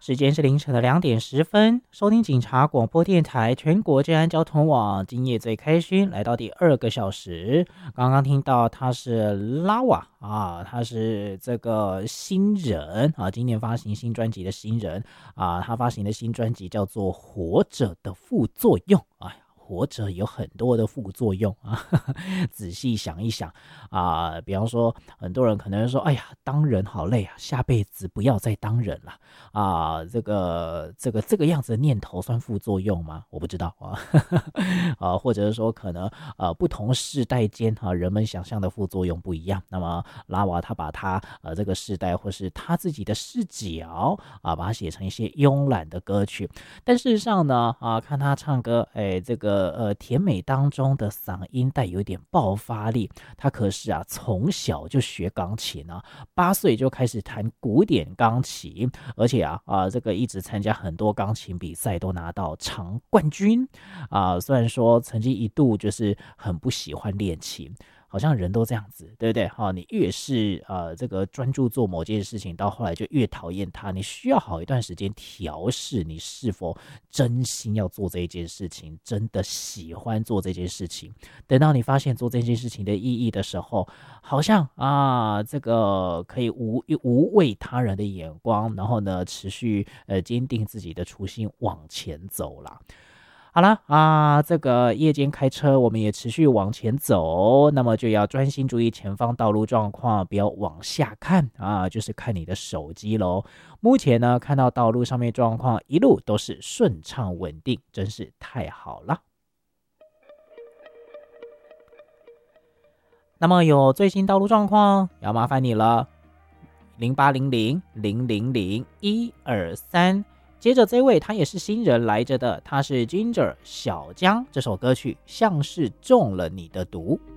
时间是凌晨的2点10分，收听警察广播电台全国治安交通网，今夜最开心，来到第2个小时。刚刚听到他是拉瓦啊，他是这个新人啊，今年发行新专辑的新人啊，他发行的新专辑叫做《活着的副作用》啊。活着有很多的副作用啊，仔细想一想啊，比方说很多人可能说，哎呀，当人好累啊，下辈子不要再当人了啊，这个样子的念头算副作用吗？我不知道啊，或者是说可能不同世代间人们想象的副作用不一样。那么拉瓦他把他这个世代或是他自己的视角把它写成一些慵懒的歌曲，但事实上呢看他唱歌，这个甜美当中的嗓音带有点爆发力，他可是从小就学钢琴8岁就开始弹古典钢琴，而且这个一直参加很多钢琴比赛，都拿到常冠军虽然说曾经一度就是很不喜欢练琴，好像人都这样子，对不对？你越是这个专注做某件事情，到后来就越讨厌它。你需要好一段时间调试，你是否真心要做这一件事情，真的喜欢做这件事情。等到你发现做这件事情的意义的时候，好像这个可以无畏他人的眼光，然后呢，持续坚定自己的初心往前走啦。好了这个夜间开车我们也持续往前走，那么就要专心注意前方道路状况，不要往下看就是看你的手机咯。目前呢，看到道路上面状况一路都是顺畅稳定，真是太好了。那么有最新道路状况要麻烦你了，0800-000-123。接着这位他也是新人来着的，他是 Ginger 小江，这首歌曲像是中了你的毒。